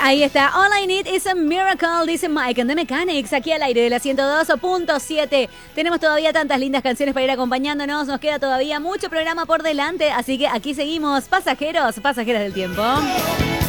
Ahí está, All I Need is a Miracle, dice Mike and the Mechanics, aquí al aire de la 102.7. Tenemos todavía tantas lindas canciones para ir acompañándonos, nos queda todavía mucho programa por delante, así que aquí seguimos, pasajeros, pasajeras del tiempo.